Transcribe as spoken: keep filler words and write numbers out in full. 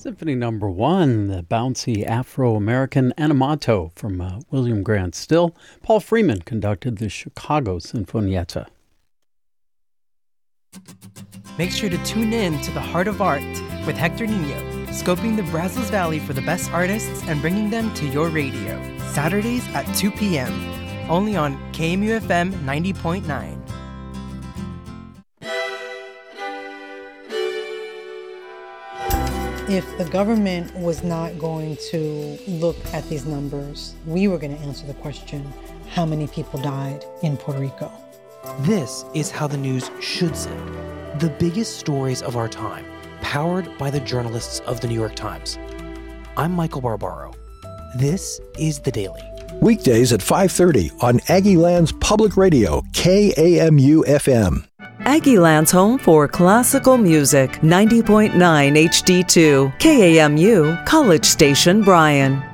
Symphony number one, the bouncy Afro-American Animato from uh, William Grant Still. Paul Freeman conducted the Chicago Sinfonietta. Make sure to tune in to The Heart of Art with Hector Nino, scoping the Brazos Valley for the best artists and bringing them to your radio. Saturdays at two p.m. only on K M U F M ninety point nine. If the government was not going to look at these numbers, we were going to answer the question, how many people died in Puerto Rico? This is how the news should sound. The biggest stories of our time, powered by the journalists of the New York Times. I'm Michael Barbaro. This is The Daily. Weekdays at five thirty on Aggieland's Public Radio, K A M U F M. Aggieland's home for classical music, ninety point nine H D two, K A M U, College Station, Bryan.